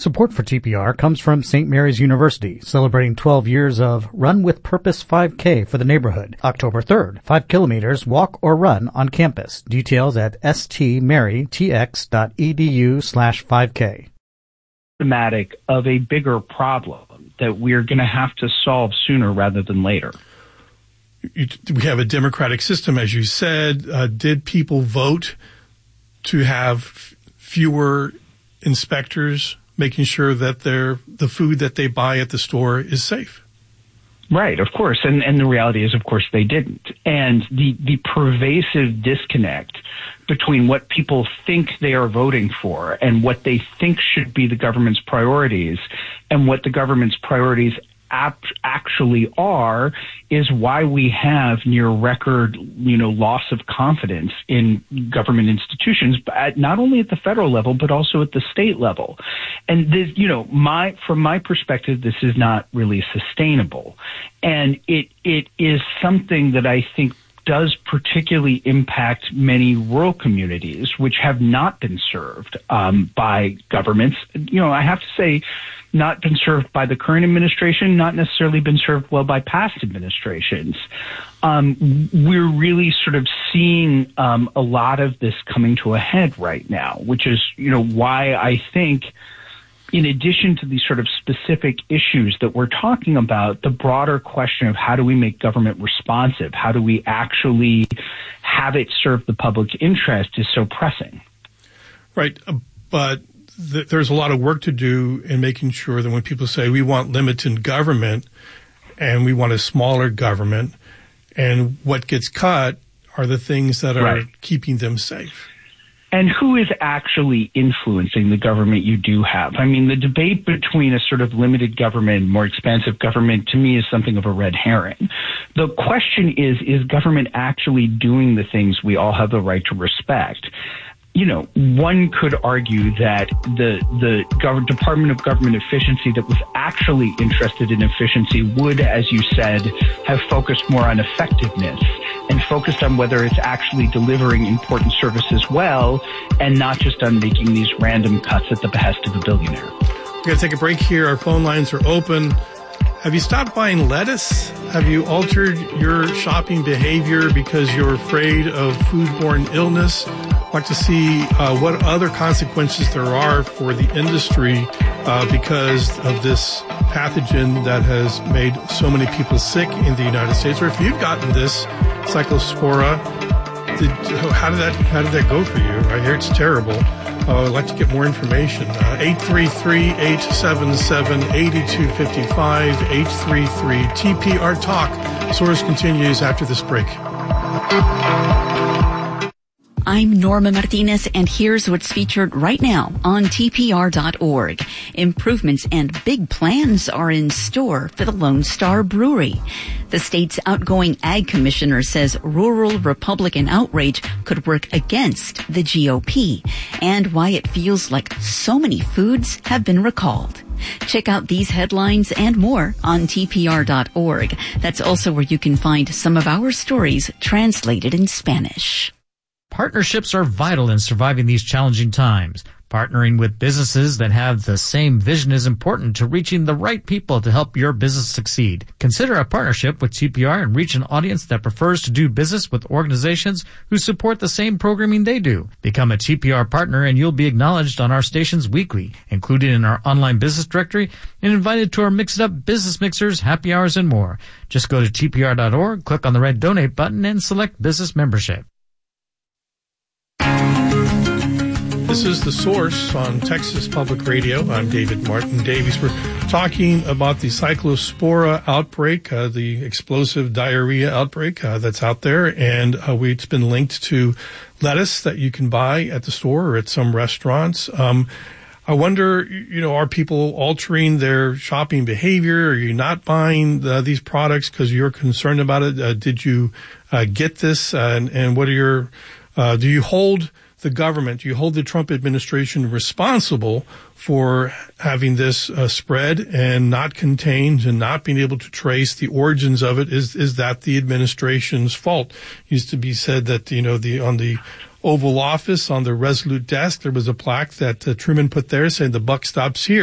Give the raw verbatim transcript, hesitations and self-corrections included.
Support for T P R comes from Saint Mary's University, celebrating twelve years of Run with Purpose five K for the neighborhood. October third, five kilometers, walk or run on campus. Details at stmarytx.edu slash 5K. Symptomatic of a bigger problem that we're going to have to solve sooner rather than later. We have a democratic system, as you said. Uh, did people vote to have f- fewer inspectors making sure that their the food that they buy at the store is safe? Right, of course. And and the reality is, of course, they didn't. And the, the pervasive disconnect between what people think they are voting for and what they think should be the government's priorities and what the government's priorities ap- actually are is why we have near record, you know, loss of confidence in government institutions, at, not only at the federal level, but also at the state level. And this, you know, my, from my perspective, this is not really sustainable. And it, it is something that I think does particularly impact many rural communities, which have not been served um, by governments. You know, I have to say, not been served by the current administration, not necessarily been served well by past administrations. Um, we're really sort of seeing um, a lot of this coming to a head right now, which is, you know, why I think, in addition to these sort of specific issues that we're talking about, the broader question of how do we make government responsive? How do we actually have it serve the public interest is so pressing. Right. But th- there's a lot of work to do in making sure that when people say we want limited government and we want a smaller government, and what gets cut are the things that are right. keeping them safe. And who is actually influencing the government you do have? I mean, the debate between a sort of limited government, more expansive government, to me is something of a red herring. The question is, is government actually doing the things we all have the right to respect? You know, one could argue that the the Gov- Department of Government Efficiency that was actually interested in efficiency would, as you said, have focused more on effectiveness and focused on whether it's actually delivering important services well and not just on making these random cuts at the behest of a billionaire. We're going to take a break here. Our phone lines are open. Have you stopped buying lettuce? Have you altered your shopping behavior because you're afraid of foodborne illness? Want to see uh, what other consequences there are for the industry uh, because of this pathogen that has made so many people sick in the United States? Or if you've gotten this Cyclospora, did, how did that how did that go for you? I hear it's terrible. Uh, I'd like to get more information. Uh, eight three three, eight seven seven, eight two five five, eight three three T P R Talk. Source continues after this break. I'm Norma Martinez, and here's what's featured right now on T P R dot org. Improvements and big plans are in store for the Lone Star Brewery. The state's outgoing ag commissioner says rural Republican outrage could work against the G O P, and why it feels like so many foods have been recalled. Check out these headlines and more on T P R dot org. That's also where you can find some of our stories translated in Spanish. Partnerships are vital in surviving these challenging times. Partnering with businesses that have the same vision is important to reaching the right people to help your business succeed. Consider a partnership with T P R and reach an audience that prefers to do business with organizations who support the same programming they do. Become a T P R partner and you'll be acknowledged on our stations weekly, included in our online business directory, and invited to our Mix-It-Up business mixers, happy hours, and more. Just go to T P R dot org, click on the red donate button, and select business membership. This is The Source on Texas Public Radio. I'm David Martin Davies. We're talking about the Cyclospora outbreak, uh, the explosive diarrhea outbreak uh, that's out there. And uh, we, it's been linked to lettuce that you can buy at the store or at some restaurants. Um, I wonder, you know, are people altering their shopping behavior? Are you not buying uh, these products because you're concerned about it? Uh, did you uh, get this? Uh, and, and what are your, uh, do you hold the government, you hold the Trump administration responsible for having this uh, spread and not contained and not being able to trace the origins of it? Is is that the administration's fault? It used to be said that, you know, the on the Oval Office, on the Resolute desk, there was a plaque that uh, Truman put there saying the buck stops here.